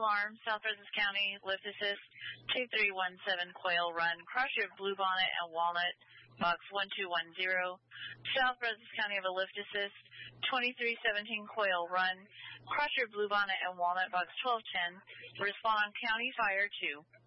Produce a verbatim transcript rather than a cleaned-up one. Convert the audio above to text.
alarm, South Brazos County, lift assist, two three one seven Quail Run, Crusher, Bluebonnet, and Walnut, box one two one zero. South Brazos County of a lift assist, twenty-three seventeen Quail Run, Crusher, Bluebonnet, and Walnut, box twelve ten. Respond County Fire two.